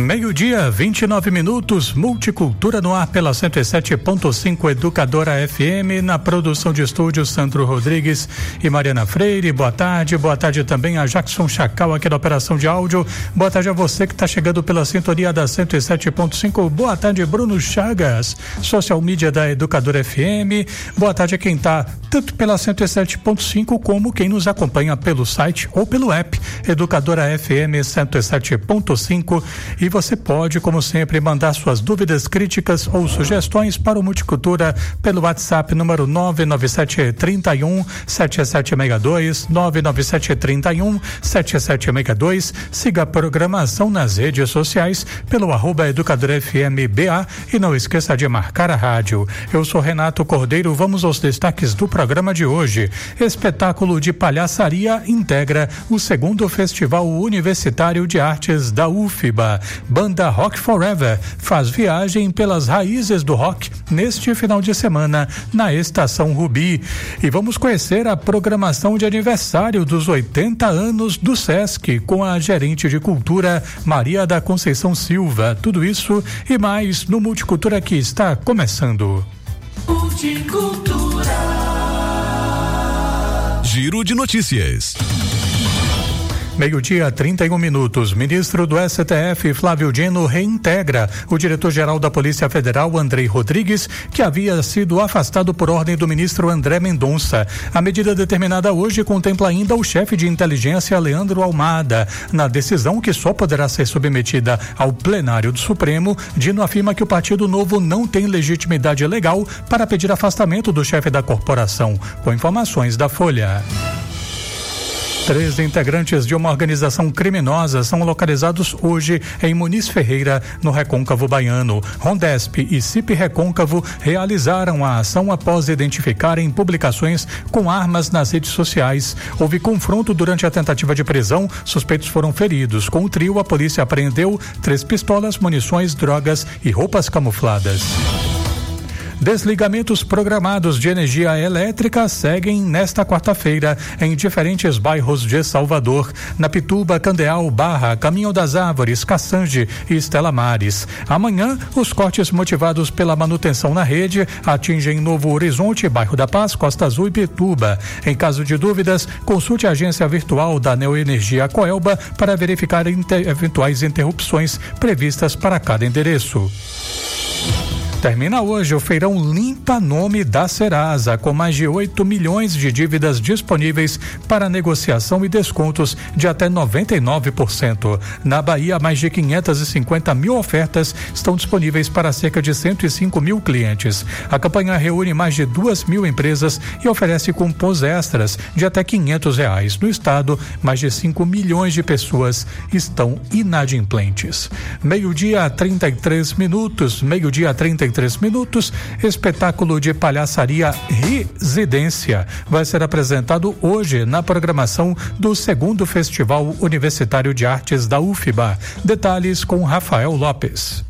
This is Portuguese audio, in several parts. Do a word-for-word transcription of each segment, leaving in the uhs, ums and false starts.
Meio-dia, vinte e nove minutos, Multicultura no ar pela cento e sete ponto cinco Educadora F M, na produção de estúdios Sandro Rodrigues e Mariana Freire. Boa tarde, boa tarde também a Jackson Chacal aqui da operação de áudio. Boa tarde a você que está chegando pela sintonia da cento e sete ponto cinco. Boa tarde, Bruno Chagas, social media da Educadora F M. Boa tarde a quem está tanto pela cento e sete ponto cinco como quem nos acompanha pelo site ou pelo app Educadora F M cento e sete ponto cinco. E você pode, como sempre, mandar suas dúvidas, críticas ou sugestões para o Multicultura pelo WhatsApp número nove nove sete três um sete sete seis dois, nove nove sete três um sete sete seis dois. Siga a programação nas redes sociais pelo arroba Educadora F M B A e não esqueça de marcar a rádio. Eu sou Renato Cordeiro, vamos aos destaques do programa de hoje. Espetáculo de palhaçaria integra o segundo Festival Universitário de Artes da U F B A. Banda Rock Forever faz viagem pelas raízes do rock neste final de semana na Estação Rubi. E vamos conhecer a programação de aniversário dos oitenta anos do Sesc com a gerente de cultura Maria da Conceição Silva. Tudo isso e mais no Multicultura que está começando. Multicultura. Giro de notícias. Meio-dia, trinta e um minutos. Ministro do S T F, Flávio Dino, reintegra o diretor-geral da Polícia Federal, Andrei Rodrigues, que havia sido afastado por ordem do ministro André Mendonça. A medida determinada hoje contempla ainda o chefe de inteligência, Leandro Almada. Na decisão, que só poderá ser submetida ao plenário do Supremo, Dino afirma que o Partido Novo não tem legitimidade legal para pedir afastamento do chefe da corporação. Com informações da Folha. Três integrantes de uma organização criminosa são localizados hoje em Muniz Ferreira, no Recôncavo Baiano. Rondesp e C I P Recôncavo realizaram a ação após identificarem publicações com armas nas redes sociais. Houve confronto durante a tentativa de prisão, suspeitos foram feridos. Com o trio, a polícia apreendeu três pistolas, munições, drogas e roupas camufladas. Desligamentos programados de energia elétrica seguem nesta quarta-feira em diferentes bairros de Salvador. Na Pituba, Candeal, Barra, Caminho das Árvores, Caçange e Estela Mares. Amanhã, os cortes motivados pela manutenção na rede atingem Novo Horizonte, Bairro da Paz, Costa Azul e Pituba. Em caso de dúvidas, consulte a agência virtual da Neoenergia Coelba para verificar inter- eventuais interrupções previstas para cada endereço. Termina hoje o feirão Limpa Nome da Serasa, com mais de oito milhões de dívidas disponíveis para negociação e descontos de até noventa e nove por cento. Na Bahia, mais de quinhentas e cinquenta mil ofertas estão disponíveis para cerca de cento e cinco mil clientes. A campanha reúne mais de duas mil empresas e oferece cupons extras de até quinhentos reais. No estado, mais de cinco milhões de pessoas estão inadimplentes. Meio-dia, trinta e três minutos. Meio-dia, trinta e três minutos, espetáculo de palhaçaria Residência vai ser apresentado hoje na programação do segundo Festival Universitário de Artes da U F B A. Detalhes com Rafael Lopes.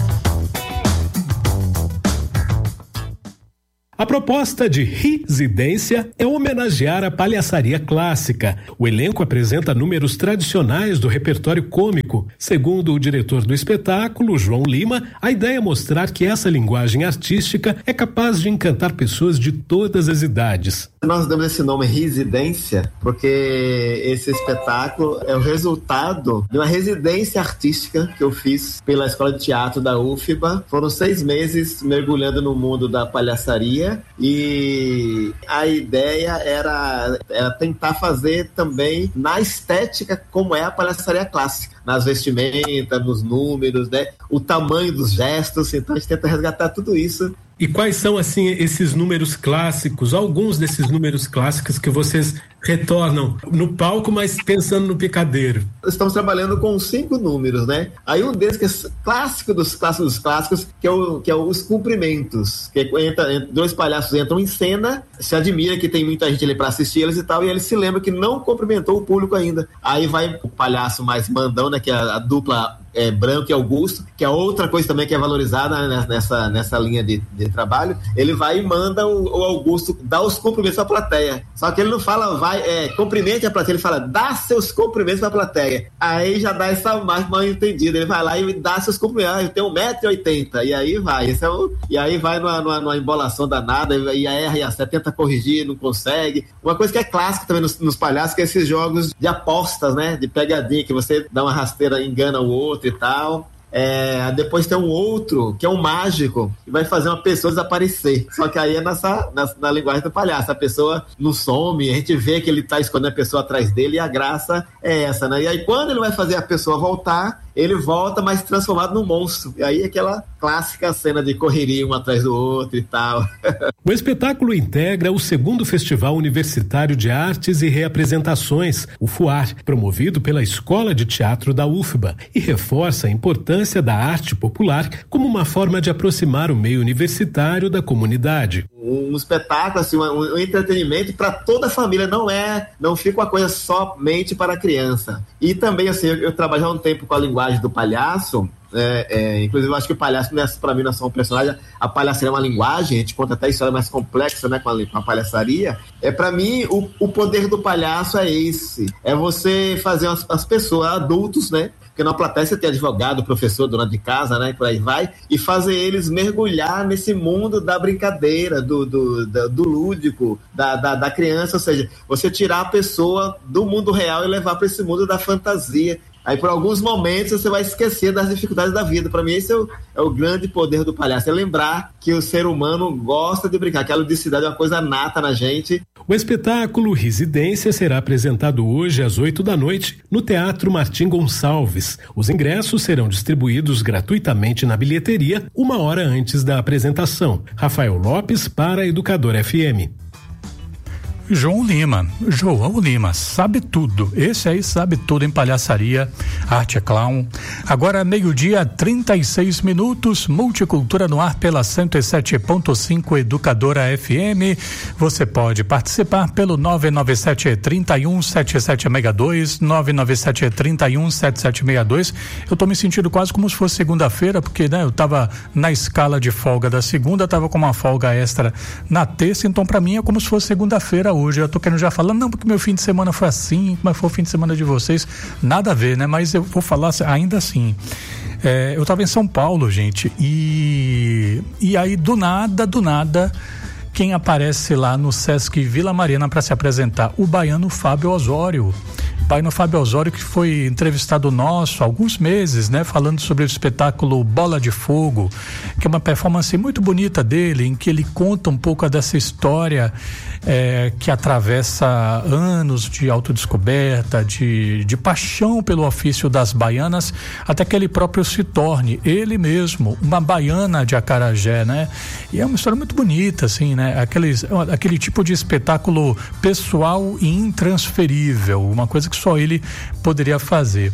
A proposta de Residência é homenagear a palhaçaria clássica. O elenco apresenta números tradicionais do repertório cômico. Segundo o diretor do espetáculo, João Lima, a ideia é mostrar que essa linguagem artística é capaz de encantar pessoas de todas as idades. Nós damos esse nome Residência porque esse espetáculo é o resultado de uma residência artística que eu fiz pela Escola de Teatro da U F B A. Foram seis meses mergulhando no mundo da palhaçaria e a ideia era, era tentar fazer também na estética como é a palhaçaria clássica, nas vestimentas, nos números, né? O tamanho dos gestos. Então a gente tenta resgatar tudo isso. E quais são, assim, esses números clássicos, alguns desses números clássicos que vocês retornam no palco, mas pensando no picadeiro? Estamos trabalhando com cinco números, né? Aí um deles que é clássico dos clássicos dos clássicos, que é, o, que é os cumprimentos, que entra, entra, dois palhaços entram em cena, se admira que tem muita gente ali para assistir eles e tal, e eles se lembram que não cumprimentou o público ainda. Aí vai o palhaço mais mandão, né? Que é a, a dupla é, Branco e Augusto, que é outra coisa também que é valorizada nessa, nessa linha de, de trabalho. Ele vai e manda o, o Augusto dar os cumprimentos à plateia. Só que ele não fala, vai, é, cumprimente a plateia, ele fala, dá seus cumprimentos pra plateia. Aí já dá essa mais mal entendida. Ele vai lá e dá seus cumprimentos. Ah, eu tenho um metro e oitenta. E aí vai. Esse é o, e aí vai numa, numa, numa embolação danada, e a erra e a tenta corrigir, não consegue. Uma coisa que é clássica também nos, nos palhaços, que é esses jogos de apostas, né? De pegadinha, que você dá uma rasteira, engana o outro e tal. É, depois tem um outro, que é um mágico, que vai fazer uma pessoa desaparecer. Só que aí é nessa, na, na linguagem do palhaço. A pessoa não some, a gente vê que ele tá escondendo a pessoa atrás dele, e a graça é essa, né? E aí quando ele vai fazer a pessoa voltar, ele volta, mas transformado num monstro. E aí aquela clássica cena de correria um atrás do outro e tal. O espetáculo integra o segundo Festival Universitário de Artes e Reapresentações, o FUAR, promovido pela Escola de Teatro da U F B A, e reforça a importância da arte popular como uma forma de aproximar o meio universitário da comunidade. Um espetáculo, assim, um, um entretenimento para toda a família, não é, não fica uma coisa somente para a criança. E também, assim, eu, eu trabalho há um tempo com a linguagem do palhaço. É, é, inclusive eu acho que o palhaço, para mim, não é só um personagem, a palhaçaria é uma linguagem, a gente conta até história mais complexa, né, com a, com a palhaçaria. É, para mim, o, o poder do palhaço é esse, é você fazer as, as pessoas, adultos, né, porque na plateia você tem advogado, professor, dona de casa, né, por aí vai, e fazer eles mergulhar nesse mundo da brincadeira, do, do, do, do lúdico, da, da, da criança, ou seja, você tirar a pessoa do mundo real e levar para esse mundo da fantasia. Aí por alguns momentos você vai esquecer das dificuldades da vida. Para mim esse é o, é o grande poder do palhaço, é lembrar que o ser humano gosta de brincar, que a ludicidade é uma coisa nata na gente. O espetáculo Residência será apresentado hoje às oito da noite no Teatro Martim Gonçalves. Os ingressos serão distribuídos gratuitamente na bilheteria uma hora antes da apresentação. Rafael Lopes para Educador F M. João Lima, João Lima, sabe tudo, esse aí sabe tudo em palhaçaria, arte é clown. Agora meio-dia, trinta e seis minutos, Multicultura no ar pela cento e sete ponto cinco Educadora F M. Você pode participar pelo nove nove sete, três um, sete sete seis dois, nove nove sete, três um, sete sete seis dois. Eu tô me sentindo quase como se fosse segunda-feira, porque, né, eu tava na escala de folga da segunda, tava com uma folga extra na terça, então para mim é como se fosse segunda-feira hoje. Eu tô querendo já falando, não, porque meu fim de semana foi assim, como foi o fim de semana de vocês, nada a ver, né? Mas eu vou falar ainda assim. É, eu tava em São Paulo, gente, e e aí do nada, do nada, quem aparece lá no Sesc Vila Mariana para se apresentar? O baiano Fábio Osório. Baiano Fábio Osório, que foi entrevistado nosso há alguns meses, né? Falando sobre o espetáculo Bola de Fogo, que é uma performance muito bonita dele, em que ele conta um pouco dessa história é, que atravessa anos de autodescoberta, de, de paixão pelo ofício das baianas, até que ele próprio se torne, ele mesmo, uma baiana de acarajé, né? E é uma história muito bonita, assim, né? Aqueles, aquele tipo de espetáculo pessoal e intransferível, uma coisa que só ele poderia fazer.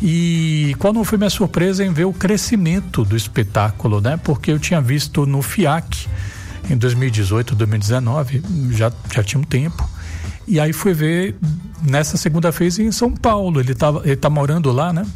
E qual não foi minha surpresa em ver o crescimento do espetáculo, né? Porque eu tinha visto no FIAC em dois mil e dezoito, dois mil e dezenove, já, já tinha um tempo, e aí fui ver nessa segunda-feira em São Paulo, ele tá, ele tá morando lá, né?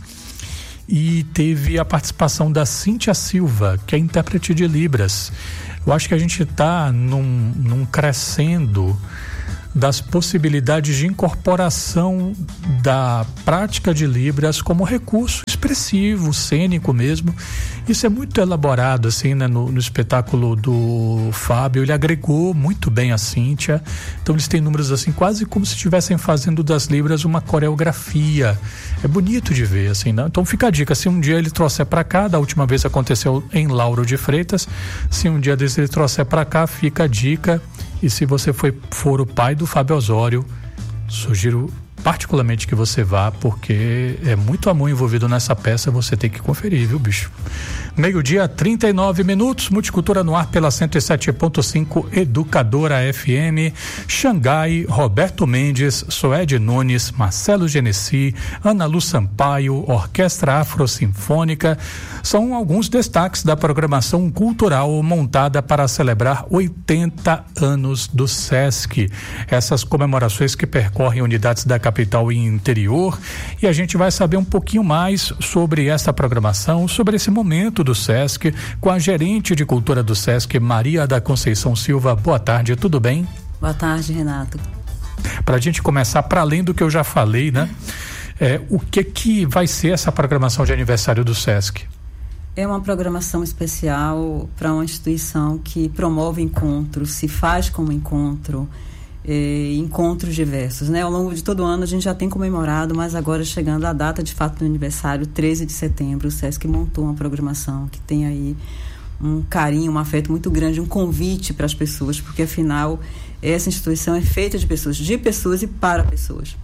E teve a participação da Cíntia Silva, que é intérprete de Libras. Eu acho que a gente tá num, num crescendo das possibilidades de incorporação da prática de Libras como recurso expressivo, cênico mesmo. Isso é muito elaborado, assim, né, no, no espetáculo do Fábio. Ele agregou muito bem a Cíntia. Então eles têm números assim, quase como se estivessem fazendo das Libras uma coreografia. É bonito de ver, assim, né? Então fica a dica, se um dia ele trouxer para cá, da última vez aconteceu em Lauro de Freitas, se um dia desse ele trouxer para cá, fica a dica. E se você foi, for o pai do Fábio Osório, sugiro particularmente que você vá, porque é muito amor envolvido nessa peça, você tem que conferir, viu, bicho? Meio-dia, trinta e nove minutos, Multicultura no ar pela cento e sete ponto cinco Educadora F M. Xangai, Roberto Mendes, Soede Nunes, Marcelo Genesi, Ana Lu Sampaio, Orquestra Afro-Sinfônica, são alguns destaques da programação cultural montada para celebrar oitenta anos do Sesc. Essas comemorações que percorrem unidades da capital e interior, e a gente vai saber um pouquinho mais sobre essa programação, sobre esse momento do SESC, com a gerente de cultura do SESC, Maria da Conceição Silva. Boa tarde, tudo bem? Boa tarde, Renato. Para a gente começar, para além do que eu já falei, né? É, o que que vai ser essa programação de aniversário do SESC? É uma programação especial para uma instituição que promove encontros, se faz como encontro, eh, encontros diversos, né? Ao longo de todo o ano a gente já tem comemorado, mas agora chegando a data de fato do aniversário, treze de setembro, o SESC montou uma programação que tem aí um carinho, um afeto muito grande, um convite para as pessoas, porque afinal essa instituição é feita de pessoas, de pessoas e para pessoas.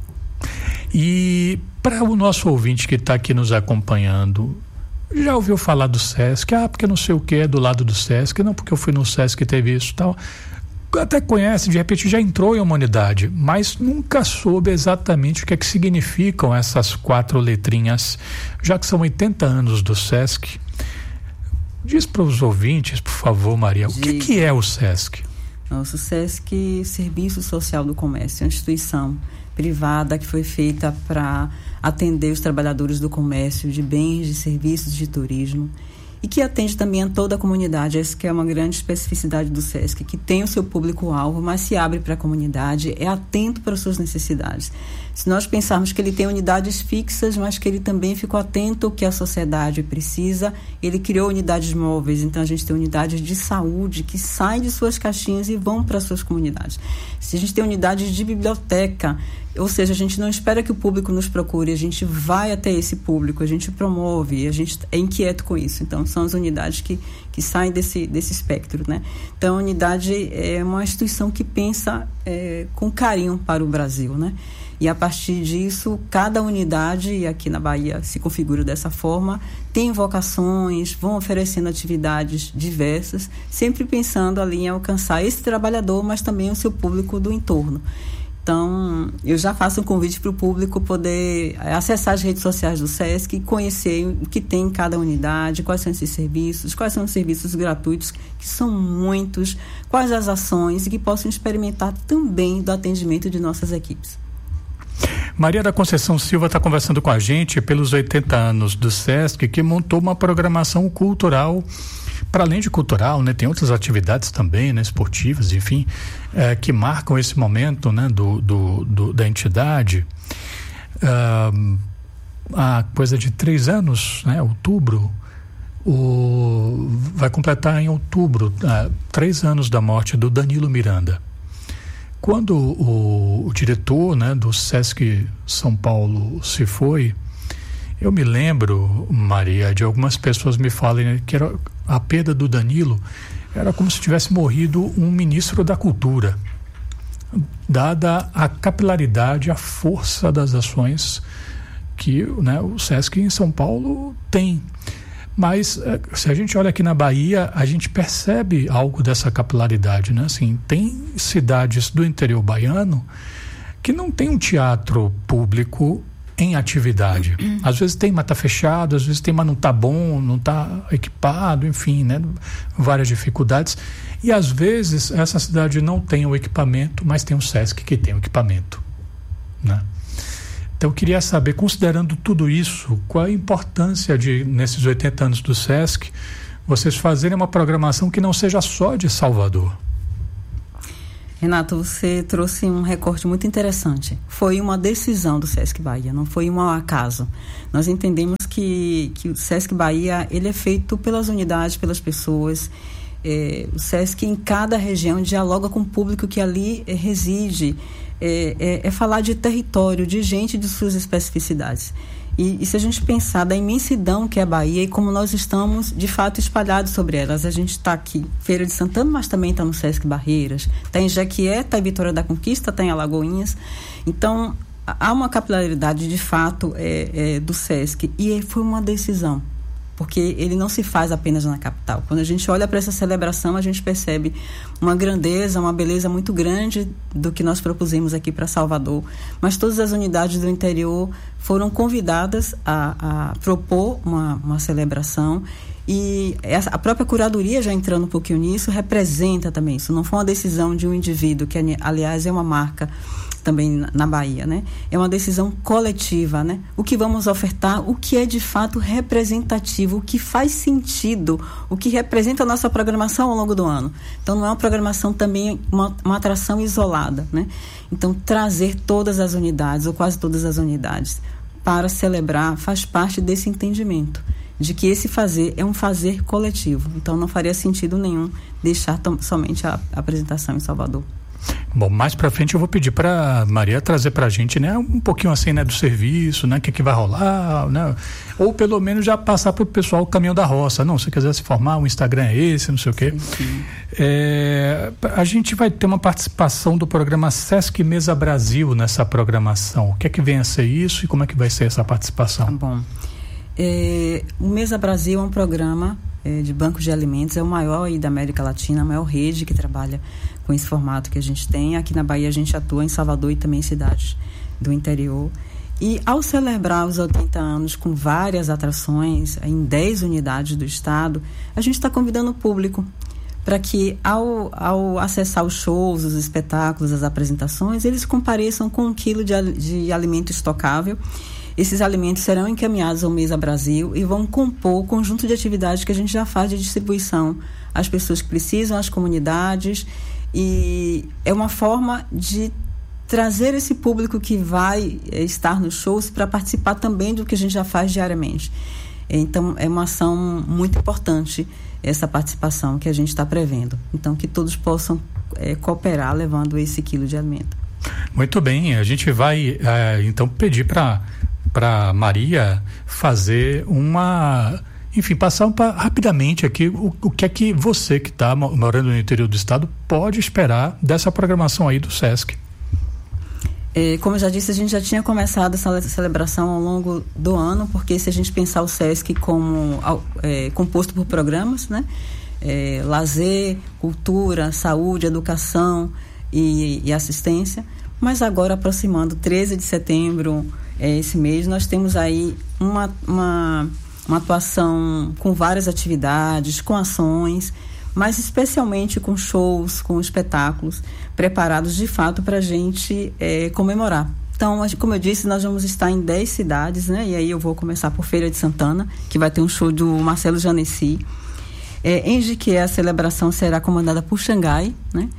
E para o nosso ouvinte que está aqui nos acompanhando, já ouviu falar do SESC? Ah, porque não sei o que é do lado do SESC, não porque eu fui no SESC e teve isso e tal. Até conhece, de repente já entrou em uma unidade, mas nunca soube exatamente o que é que significam essas quatro letrinhas, já que são oitenta anos do SESC. Diz para os ouvintes, por favor, Maria, o que, que é o SESC? Nosso SESC, Serviço Social do Comércio, é uma instituição privada que foi feita para atender os trabalhadores do comércio, de bens, de serviços, de turismo, e que atende também a toda a comunidade. Essa que é uma grande especificidade do SESC, que tem o seu público-alvo, mas se abre para a comunidade, é atento para as suas necessidades. Se nós pensarmos que ele tem unidades fixas, mas que ele também ficou atento ao que a sociedade precisa, ele criou unidades móveis. Então a gente tem unidades de saúde que saem de suas caixinhas e vão para as suas comunidades. Se a gente tem unidades de biblioteca, ou seja, a gente não espera que o público nos procure, a gente vai até esse público, a gente promove, a gente é inquieto com isso. Então são as unidades que, que saem desse, desse espectro, né? Então a unidade é uma instituição que pensa é, com carinho para o Brasil, né? E a partir disso, cada unidade, e aqui na Bahia se configura dessa forma, tem vocações, vão oferecendo atividades diversas, sempre pensando ali em alcançar esse trabalhador, mas também o seu público do entorno. Então, eu já faço um convite para o público poder acessar as redes sociais do SESC e conhecer o que tem em cada unidade, quais são esses serviços, quais são os serviços gratuitos, que são muitos, quais as ações, e que possam experimentar também do atendimento de nossas equipes. Maria da Conceição Silva está conversando com a gente pelos oitenta anos do SESC, que montou uma programação cultural. Para além de cultural, né, tem outras atividades também, né, esportivas, enfim, é, que marcam esse momento, né, do, do, do, da entidade. Uh, há coisa de três anos, né, outubro, o, vai completar em outubro uh, três anos da morte do Danilo Miranda. Quando o, o diretor, né, do SESC São Paulo se foi, eu me lembro, Maria, de algumas pessoas me falarem que era a perda do Danilo era como se tivesse morrido um ministro da cultura, dada a capilaridade, a força das ações que, né, o SESC em São Paulo tem. Mas se a gente olha aqui na Bahia, a gente percebe algo dessa capilaridade, né? Assim, tem cidades do interior baiano que não tem um teatro público em atividade. Às vezes tem, mas está fechado, às vezes tem, mas não está bom, não está equipado, enfim, né? Várias dificuldades. E às vezes essa cidade não tem o equipamento, mas tem o SESC que tem o equipamento, né? Então eu queria saber, considerando tudo isso, qual a importância de, nesses oitenta anos do SESC, vocês fazerem uma programação que não seja só de Salvador. Renato, você trouxe um recorte muito interessante. Foi uma decisão do SESC Bahia, não foi um acaso. Nós entendemos que, que o SESC Bahia ele é feito pelas unidades, pelas pessoas. É, o SESC em cada região dialoga com o público que ali é, reside. É, é, é falar de território, de gente, de suas especificidades. E, e se a gente pensar da imensidão que é a Bahia e como nós estamos, de fato, espalhados sobre elas. A gente está aqui, Feira de Santana, mas também está no SESC Barreiras, está em Jequié, está em Vitória da Conquista, está em Alagoinhas. Então, há uma capilaridade, de fato, é, é, do SESC. E foi uma decisão, porque ele não se faz apenas na capital. Quando a gente olha para essa celebração, a gente percebe uma grandeza, uma beleza muito grande do que nós propusemos aqui para Salvador, mas todas as unidades do interior foram convidadas a, a propor uma, uma celebração, e essa, a própria curadoria, já entrando um pouquinho nisso, representa também isso. Não foi uma decisão de um indivíduo, que aliás é uma marca também na, na Bahia, né? É uma decisão coletiva, né? O que vamos ofertar, o que é de fato representativo, o que faz sentido, o que representa a nossa programação ao longo do ano. Então não é uma programação também, uma, uma atração isolada, né? Então trazer todas as unidades, ou quase todas as unidades, para celebrar faz parte desse entendimento de que esse fazer é um fazer coletivo. Então não faria sentido nenhum deixar tom, somente a, a apresentação em Salvador. Bom, mais para frente eu vou pedir para Maria trazer para a gente, né, um pouquinho assim, né, do serviço, né, o que que vai rolar, né, ou pelo menos já passar para o pessoal o caminho da roça. Não, se quiser se formar, o Instagram é esse, não sei o quê. Sim, sim. É, a gente vai ter uma participação do programa Sesc Mesa Brasil nessa programação. O que é que vem a ser isso e como é que vai ser essa participação? Tá bom. É, o Mesa Brasil é um programa é, de banco de alimentos, é o maior aí da América Latina, a maior rede que trabalha com esse formato que a gente tem. Aqui na Bahia a gente atua em Salvador e também em cidades do interior. E ao celebrar os oitenta anos com várias atrações em dez unidades do estado, a gente está convidando o público para que ao, ao acessar os shows, os espetáculos, as apresentações, eles compareçam com um quilo de, de alimento estocável. Esses alimentos serão encaminhados ao Mesa Brasil e vão compor o conjunto de atividades que a gente já faz de distribuição às pessoas que precisam, às comunidades, e é uma forma de trazer esse público que vai estar nos shows para participar também do que a gente já faz diariamente. Então, é uma ação muito importante essa participação que a gente está prevendo. Então, que todos possam é, cooperar levando esse quilo de alimento. Muito bem, a gente vai é, então pedir para para Maria fazer uma, enfim, passar um, rapidamente aqui o, o que é que você que está morando no interior do estado pode esperar dessa programação aí do Sesc. É, como eu já disse, a gente já tinha começado essa celebração ao longo do ano, porque se a gente pensar o Sesc como é, composto por programas, né? É, lazer, cultura, saúde, educação e, e assistência, mas agora aproximando treze de setembro, é, esse mês, nós temos aí uma, uma, uma atuação com várias atividades, com ações, mas especialmente com shows, com espetáculos preparados de fato para a gente é, comemorar. Então, como eu disse, nós vamos estar em dez cidades, né? E aí eu vou começar por Feira de Santana, que vai ter um show do Marcelo Janesi. É, em Jiquié, a celebração será comandada por Xangai, né?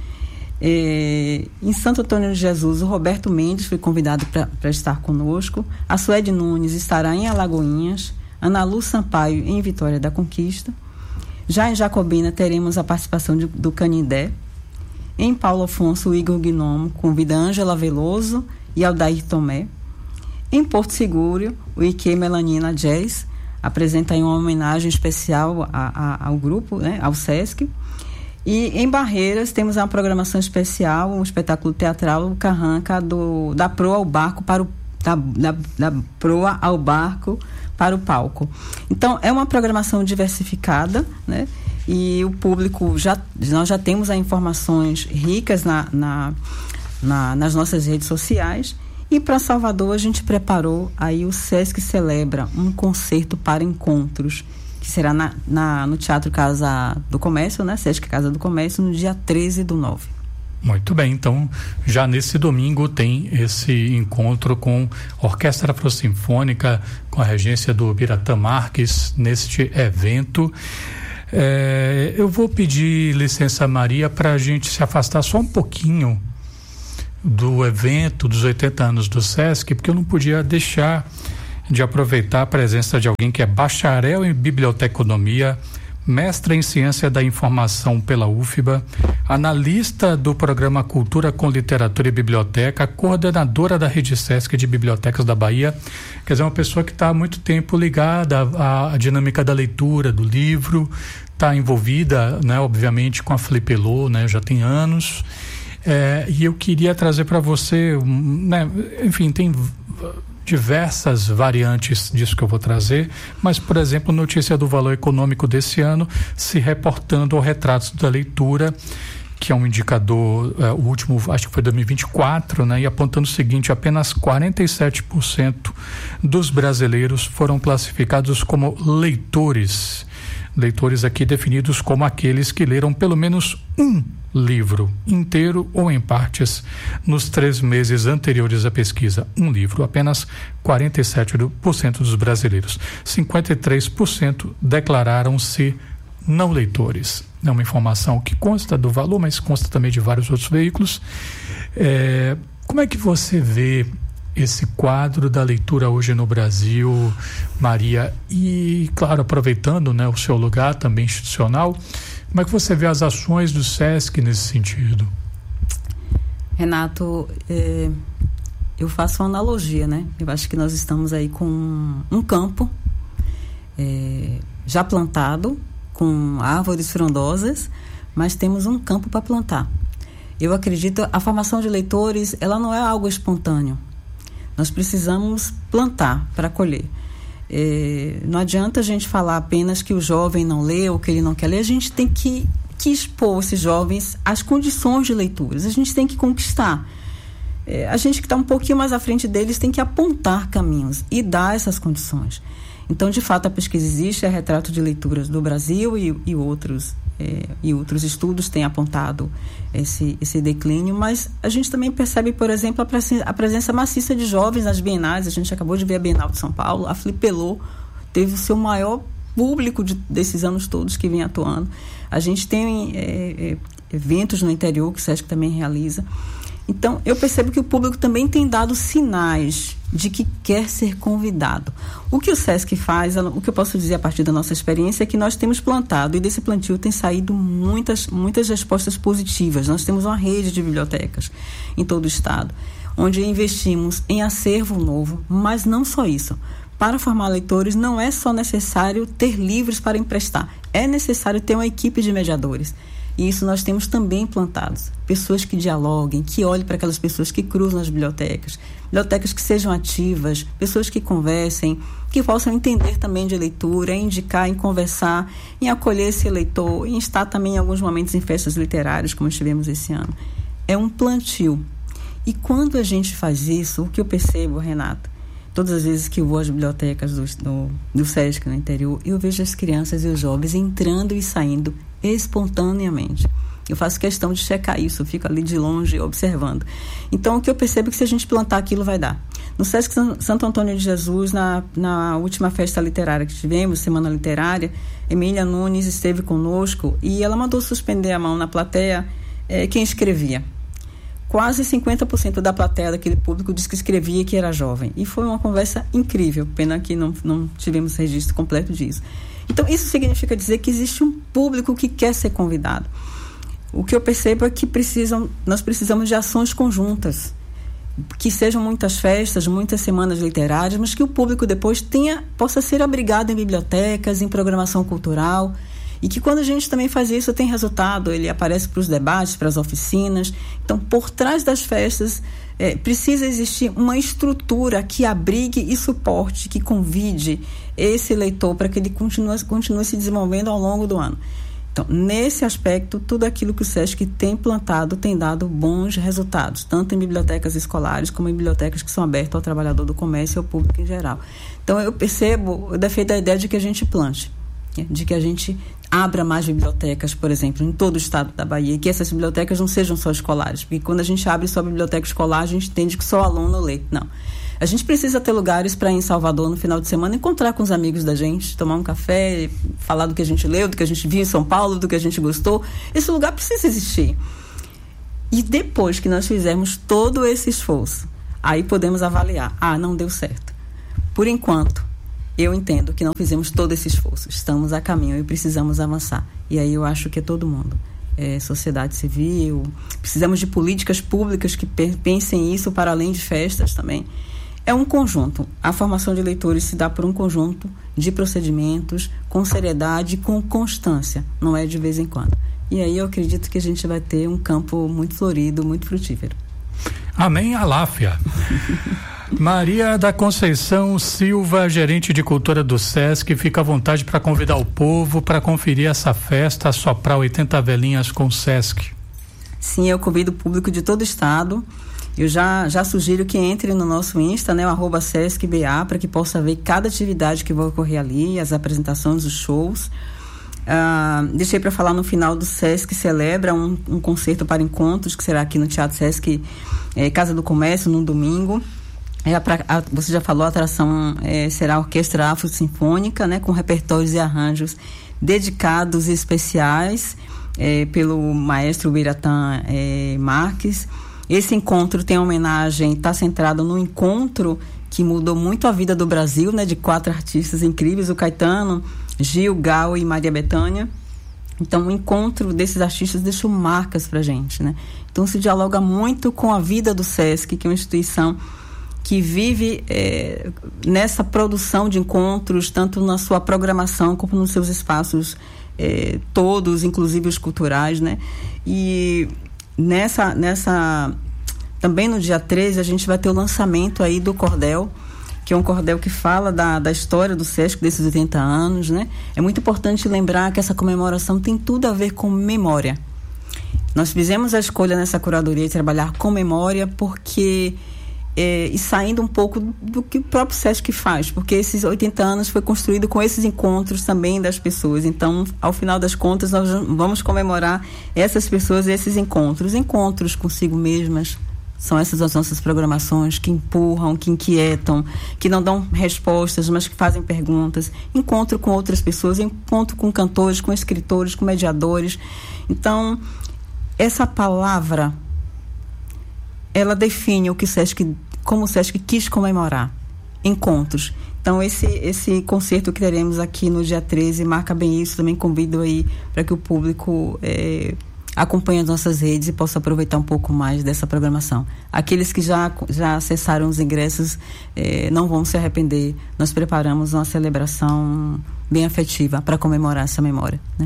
É, em Santo Antônio de Jesus, o Roberto Mendes foi convidado para estar conosco. A Suede Nunes estará em Alagoinhas, Ana Lu Sampaio em Vitória da Conquista. Já em Jacobina teremos a participação de, do Canindé. Em Paulo Afonso, o Igor Gnomo convida Ângela Veloso e Aldair Tomé. Em Porto Seguro, o Ike Melanina Jazz apresenta aí uma homenagem especial a, a, ao grupo, né, ao Sesc. E em Barreiras temos uma programação especial, um espetáculo teatral, o Carranca, do, da proa ao barco para o da, da, da proa ao barco para o palco. Então é uma programação diversificada, né? E o público já nós já temos as informações ricas na, na, na, nas nossas redes sociais. E para Salvador a gente preparou aí o Sesc Celebra, um concerto para encontros, que será na, na, no Teatro Casa do Comércio, né? Sesc Casa do Comércio, no dia treze do nove. Muito bem, então já nesse domingo tem esse encontro com a Orquestra Afrosinfônica, com a regência do Biratã Marques, neste evento. É, eu vou pedir licença, Maria, para a gente se afastar só um pouquinho do evento dos oitenta anos do Sesc, porque eu não podia deixar de aproveitar a presença de alguém que é bacharel em biblioteconomia, mestra em ciência da informação pela U F B A, analista do programa Cultura com Literatura e Biblioteca, coordenadora da Rede Sesc de Bibliotecas da Bahia. Quer dizer, uma pessoa que está há muito tempo ligada à, à dinâmica da leitura, do livro, está envolvida, né, obviamente, com a Flipelô, né, já tem anos. É, e eu queria trazer para você, né, enfim, tem diversas variantes disso que eu vou trazer, mas, por exemplo, notícia do Valor Econômico desse ano, se reportando ao Retratos da Leitura, que é um indicador, é, o último, acho que foi dois mil e vinte e quatro, né, e apontando o seguinte: apenas quarenta e sete por cento dos brasileiros foram classificados como leitores Leitores aqui definidos como aqueles que leram pelo menos um livro inteiro ou em partes nos três meses anteriores à pesquisa. Um livro, apenas quarenta e sete por cento dos brasileiros. cinquenta e três por cento declararam-se não leitores. É uma informação que consta do Valor, mas consta também de vários outros veículos. É, como é que você vê esse quadro da leitura hoje no Brasil, Maria? E, claro, aproveitando, né, o seu lugar também institucional, como é que você vê as ações do SESC nesse sentido? Renato, é, eu faço uma analogia, né? Eu acho que nós estamos aí com um campo é, já plantado, com árvores frondosas, mas temos um campo para plantar. Eu acredito, a formação de leitores, ela não é algo espontâneo. Nós precisamos plantar para colher. É, não adianta a gente falar apenas que o jovem não lê ou que ele não quer ler. A gente tem que, que expor esses jovens às condições de leituras. A gente tem que conquistar. É, a gente que está um pouquinho mais à frente deles tem que apontar caminhos e dar essas condições. Então, de fato, a pesquisa existe, é retrato de leituras do Brasil e, e, outros, é, e outros estudos têm apontado esse, esse declínio, mas a gente também percebe, por exemplo, a, presen- a presença maciça de jovens nas bienais. A gente acabou de ver a Bienal de São Paulo, a Flipelô teve o seu maior público de, desses anos todos que vem atuando. A gente tem é, é, eventos no interior que o SESC também realiza. Então, eu percebo que o público também tem dado sinais de que quer ser convidado. O que o SESC faz, o que eu posso dizer a partir da nossa experiência é que nós temos plantado, e desse plantio tem saído muitas, muitas respostas positivas. Nós temos uma rede de bibliotecas em todo o estado, onde investimos em acervo novo, mas não só isso. Para formar leitores não é só necessário ter livros para emprestar, é necessário ter uma equipe de mediadores. E isso nós temos também implantados. Pessoas que dialoguem, que olhem para aquelas pessoas que cruzam as bibliotecas. Bibliotecas que sejam ativas, pessoas que conversem, que possam entender também de leitura, em indicar, em conversar, em acolher esse leitor, em estar também em alguns momentos em festas literárias, como estivemos esse ano. É um plantio. E quando a gente faz isso, o que eu percebo, Renata, todas as vezes que eu vou às bibliotecas do, do, do SESC no interior, eu vejo as crianças e os jovens entrando e saindo espontaneamente. Eu faço questão de checar isso, eu fico ali de longe observando. Então, o que eu percebo é que se a gente plantar aquilo, vai dar. No SESC Santo Antônio de Jesus, na, na última festa literária que tivemos, Semana Literária, Emília Nunes esteve conosco e ela mandou suspender a mão na plateia é, quem escrevia. Quase cinquenta por cento da plateia daquele público disse que escrevia e que era jovem. E foi uma conversa incrível, pena que não, não tivemos registro completo disso. Então, isso significa dizer que existe um público que quer ser convidado. O que eu percebo é que precisam, nós precisamos de ações conjuntas, que sejam muitas festas, muitas semanas literárias, mas que o público depois tenha, possa ser abrigado em bibliotecas, em programação cultural, e que quando a gente também faz isso tem resultado, ele aparece para os debates, para as oficinas. Então, por trás das festas, é, precisa existir uma estrutura que abrigue e suporte, que convide esse leitor para que ele continue, continue se desenvolvendo ao longo do ano. Então, nesse aspecto, tudo aquilo que o SESC tem plantado tem dado bons resultados, tanto em bibliotecas escolares como em bibliotecas que são abertas ao trabalhador do comércio e ao público em geral. Então, eu percebo, eu defendo a ideia de que a gente plante, de que a gente abra mais bibliotecas, por exemplo, em todo o estado da Bahia, e que essas bibliotecas não sejam só escolares, porque quando a gente abre só a biblioteca escolar, a gente entende que só o aluno lê. Não. A gente precisa ter lugares para ir em Salvador no final de semana, encontrar com os amigos da gente, tomar um café, falar do que a gente leu, do que a gente viu em São Paulo, do que a gente gostou. Esse lugar precisa existir. E depois que nós fizermos todo esse esforço, aí podemos avaliar. Ah, não deu certo. Por enquanto, eu entendo que não fizemos todo esse esforço. Estamos a caminho e precisamos avançar. E aí eu acho que é todo mundo. É, sociedade civil, precisamos de políticas públicas que pensem isso para além de festas também. É um conjunto. A formação de leitores se dá por um conjunto de procedimentos, com seriedade, com constância, não é de vez em quando. E aí eu acredito que a gente vai ter um campo muito florido, muito frutífero. Amém, Aláfia. Maria da Conceição Silva, gerente de cultura do SESC, fica à vontade para convidar o povo para conferir essa festa, Soprar oitenta Velhinhas com o SESC. Sim, eu convido o público de todo o estado. Eu já, já sugiro que entre no nosso Insta, né, o arroba SESCBA, para que possa ver cada atividade que vai ocorrer ali, as apresentações, os shows. Uh, deixei para falar no final do SESC celebra um, um concerto para encontros, que será aqui no Teatro SESC é, Casa do Comércio, no domingo. É a, a, você já falou, a atração é, será a Orquestra Afro-Sinfônica, né, com repertórios e arranjos dedicados e especiais é, pelo maestro Biratã é, Marques. Esse encontro tem homenagem, está centrado no encontro que mudou muito a vida do Brasil, né, de quatro artistas incríveis, o Caetano, Gil, Gal e Maria Bethânia. Então, o encontro desses artistas deixou marcas pra gente, né? Então, se dialoga muito com a vida do SESC, que é uma instituição que vive é, nessa produção de encontros, tanto na sua programação como nos seus espaços é, todos, inclusive os culturais, né? E nessa, nessa também no dia treze a gente vai ter o lançamento aí do cordel, que é um cordel que fala da, da história do SESC desses oitenta anos, né? É muito importante lembrar que essa comemoração tem tudo a ver com memória. Nós fizemos a escolha nessa curadoria de trabalhar com memória porque é, e saindo um pouco do que o próprio SESC faz, porque esses oitenta anos foi construído com esses encontros também das pessoas. Então, ao final das contas, nós vamos comemorar essas pessoas e esses encontros, encontros consigo mesmas. São essas as nossas programações que empurram, que inquietam, que não dão respostas, mas que fazem perguntas. Encontro com outras pessoas, encontro com cantores, com escritores, com mediadores. Então, essa palavra, ela define o que o SESC, como o SESC quis comemorar. Encontros. Então, esse, esse concerto que teremos aqui no dia treze marca bem isso. Também convido aí para que o público É, acompanhe as nossas redes e possa aproveitar um pouco mais dessa programação. Aqueles que já, já acessaram os ingressos eh, não vão se arrepender. Nós preparamos uma celebração bem afetiva para comemorar essa memória, né?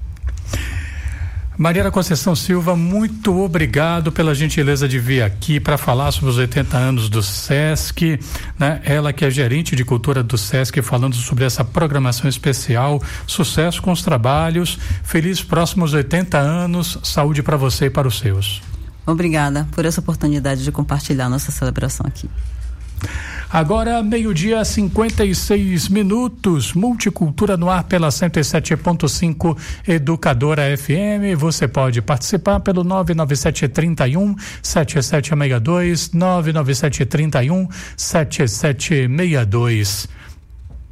Mariana Conceição Silva, muito obrigado pela gentileza de vir aqui para falar sobre os oitenta anos do SESC, né? Ela que é gerente de cultura do SESC, falando sobre essa programação especial. Sucesso com os trabalhos, feliz próximos oitenta anos, saúde para você e para os seus. Obrigada por essa oportunidade de compartilhar nossa celebração aqui. Agora, meio-dia, cinquenta e seis minutos, Multicultura no ar pela cento e sete ponto cinco Educadora F M. Você pode participar pelo nove nove sete três um sete sete seis dois, nove nove sete três um sete sete seis dois.